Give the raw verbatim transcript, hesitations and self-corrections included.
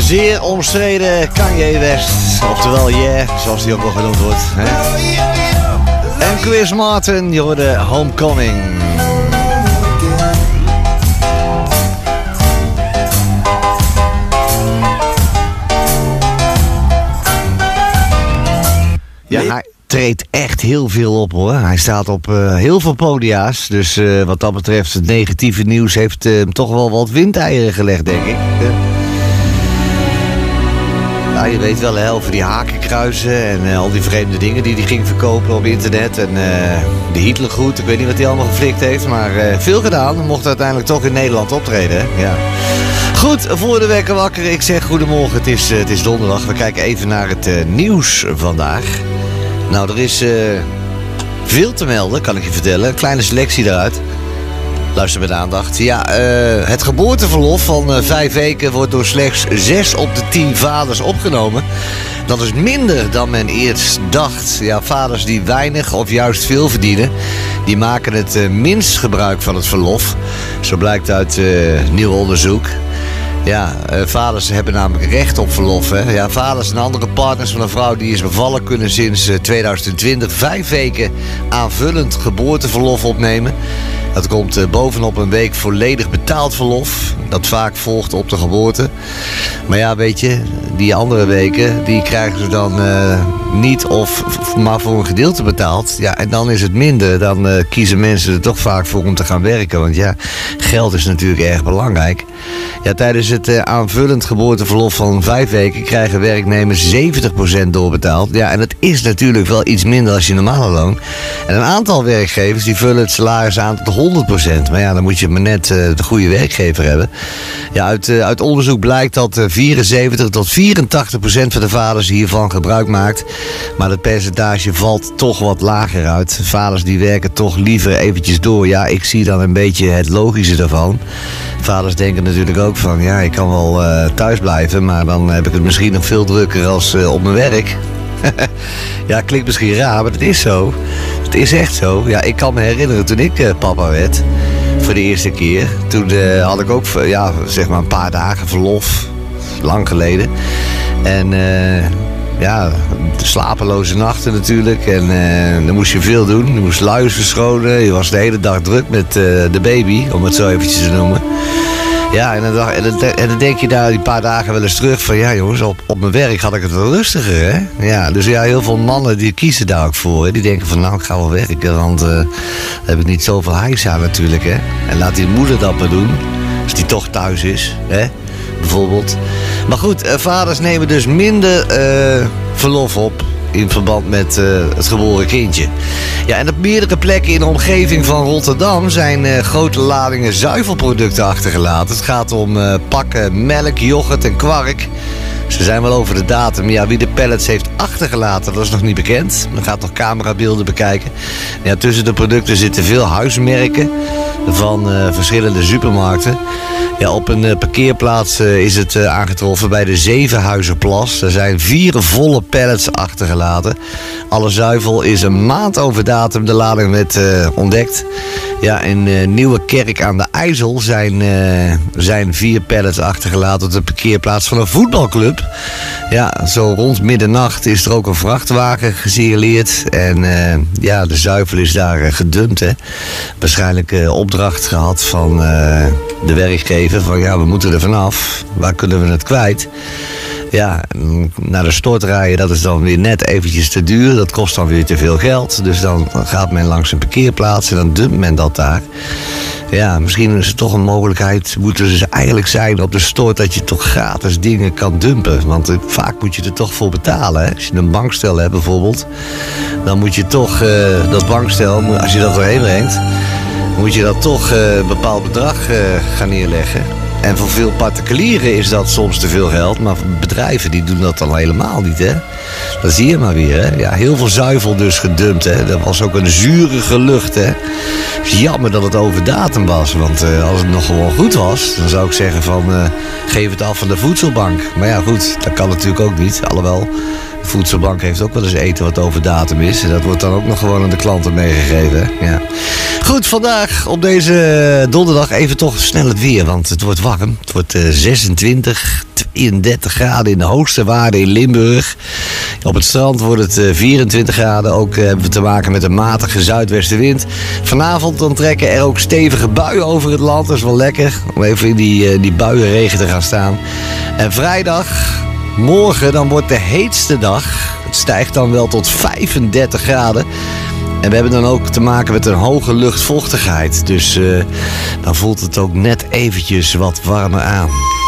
zeer omstreden Kanye West. Oftewel Yeah, zoals die ook wel genoemd wordt. Hè? En Chris Martin, je hoorde Homecoming. Ja, hij treedt echt heel veel op, hoor. Hij staat op uh, heel veel podia's. Dus uh, wat dat betreft, het negatieve nieuws heeft uh, hem toch wel wat windeieren gelegd, denk ik. Uh. Ja, je weet wel, hè, over die hakenkruisen en uh, al die vreemde dingen die hij ging verkopen op internet. En uh, de Hitlergroet, ik weet niet wat hij allemaal geflikt heeft, maar uh, veel gedaan. Mocht uiteindelijk toch in Nederland optreden, hè? Ja. Goed, voor de wekker wakker. Ik zeg goedemorgen, het is, uh, het is donderdag. We kijken even naar het uh, nieuws vandaag. Nou, er is uh, veel te melden, kan ik je vertellen. Een kleine selectie daaruit. Luister met aandacht. Ja, uh, het geboorteverlof van uh, vijf weken wordt door slechts zes op de tien vaders opgenomen. Dat is minder dan men eerst dacht. Ja, vaders die weinig of juist veel verdienen, die maken het uh, minst gebruik van het verlof. Zo blijkt uit uh, nieuw onderzoek. Ja, uh, vaders hebben namelijk recht op verlof. Hè? Ja, vaders en andere partners van een vrouw die is bevallen kunnen sinds uh, tweeduizend twintig vijf weken aanvullend geboorteverlof opnemen. Dat komt uh, bovenop een week volledig betaald verlof. Dat vaak volgt op de geboorte. Maar ja, weet je, die andere weken, die krijgen ze dan uh, niet of maar voor een gedeelte betaald. Ja, en dan is het minder. Dan uh, kiezen mensen er toch vaak voor om te gaan werken. Want ja, geld is natuurlijk erg belangrijk. Ja, tijdens het uh, aanvullend geboorteverlof van vijf weken krijgen werknemers zeventig procent doorbetaald. Ja, en dat is natuurlijk wel iets minder als je normale loon. En een aantal werkgevers die vullen het salaris aan tot honderd procent. Maar ja, dan moet je maar net uh, de goede werkgever hebben. Ja, uit, uh, uit onderzoek blijkt dat uh, vierenzeventig tot vierentachtig procent van de vaders hiervan gebruik maakt. Maar het percentage valt toch wat lager uit. Vaders die werken toch liever eventjes door. Ja, ik zie dan een beetje het logische daarvan. Vaders denken natuurlijk ook van, ja, ik kan wel uh, thuis blijven, maar dan heb ik het misschien nog veel drukker als uh, op mijn werk. Ja, klinkt misschien raar, maar het is zo. Het is echt zo. Ja, ik kan me herinneren toen ik uh, papa werd, voor de eerste keer. Toen uh, had ik ook, ja, zeg maar een paar dagen verlof. Lang geleden. En uh, ja, slapeloze nachten natuurlijk. En uh, dan moest je veel doen. Je moest luiers verschonen. Je was de hele dag druk met uh, de baby, om het zo eventjes te noemen. Ja, en dan, en, dan, en dan denk je daar die paar dagen wel eens terug van, ja jongens, op, op mijn werk had ik het wel rustiger, hè. Ja, dus ja, heel veel mannen die kiezen daar ook voor, hè? Die denken van, nou, ik ga wel werken, want uh, dan heb ik niet zoveel hijs aan natuurlijk, hè. En laat die moeder dat maar doen, als die toch thuis is, hè, bijvoorbeeld. Maar goed, uh, vaders nemen dus minder uh, verlof op in verband met uh, het geboren kindje. Ja, en op meerdere plekken in de omgeving van Rotterdam zijn uh, grote ladingen zuivelproducten achtergelaten. Het gaat om uh, pakken melk, yoghurt en kwark. Ze zijn wel over de datum. Ja, wie de pallets heeft achtergelaten, dat is nog niet bekend. Men gaat nog camerabeelden bekijken. Ja, tussen de producten zitten veel huismerken van uh, verschillende supermarkten. Ja, op een uh, parkeerplaats uh, is het uh, aangetroffen bij de Zevenhuizenplas. Er zijn vier volle pallets achtergelaten. Alle zuivel is een maand over datum. De lading werd uh, ontdekt. Ja, in uh, Nieuwe Kerk aan de IJssel zijn, uh, zijn vier pallets achtergelaten op de parkeerplaats van een voetbalclub. Ja, zo rond middernacht is er ook een vrachtwagen gesignaleerd. En uh, ja, de zuivel is daar uh, gedumpt, hè. Waarschijnlijk uh, opdracht gehad van uh, de werkgever. Van ja, we moeten er vanaf. Waar kunnen we het kwijt? Ja, naar de stort rijden, dat is dan weer net eventjes te duur. Dat kost dan weer te veel geld. Dus dan gaat men langs een parkeerplaats en dan dumpt men dat daar. Ja, misschien is het toch een mogelijkheid, moet er dus eigenlijk zijn op de stort dat je toch gratis dingen kan dumpen. Want vaak moet je er toch voor betalen, hè? Als je een bankstel hebt bijvoorbeeld, dan moet je toch uh, dat bankstel, als je dat erheen brengt, moet je dat toch uh, een bepaald bedrag uh, gaan neerleggen. En voor veel particulieren is dat soms te veel geld, maar bedrijven die doen dat dan helemaal niet, hè. Dat zie je maar weer, hè. Ja, heel veel zuivel dus gedumpt, hè. Dat was ook een zurige lucht, hè. Het is jammer dat het over datum was, want uh, als het nog gewoon goed was, dan zou ik zeggen van, uh, geef het af van de voedselbank. Maar ja, goed, dat kan natuurlijk ook niet, alhoewel. Voedselbank heeft ook wel eens eten wat over datum is. En dat wordt dan ook nog gewoon aan de klanten meegegeven. Hè? Ja. Goed, vandaag op deze donderdag even toch snel het weer. Want het wordt warm. Het wordt uh, zesentwintig, tweeëndertig graden in de hoogste waarde in Limburg. Op het strand wordt het uh, vierentwintig graden. Ook uh, hebben we te maken met een matige zuidwestenwind. Vanavond dan trekken er ook stevige buien over het land. Dat is wel lekker om even in die, uh, die buienregen te gaan staan. En vrijdag, morgen, dan wordt de heetste dag. Het stijgt dan wel tot vijfendertig graden. En we hebben dan ook te maken met een hoge luchtvochtigheid. Dus uh, dan voelt het ook net eventjes wat warmer aan.